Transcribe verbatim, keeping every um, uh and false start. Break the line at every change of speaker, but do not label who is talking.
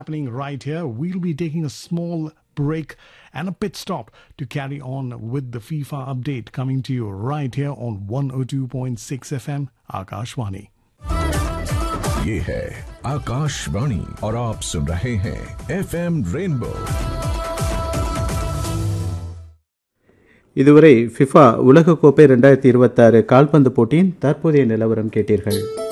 Happening right here. We'll be taking a small break and a pit stop to carry on with the FIFA update coming to you right here on one oh two point six F M Akashvani.
ये है आकाशवाणी और आप सुन रहे हैं F M rainbow.
இதுவரை FIFA உலகக்கோப்பை இரண்டாயிரத்தி இருபத்தாறு கால்பந்து போட்டியின் தற்போதைய நிலவரம் கேட்டீர்கள்.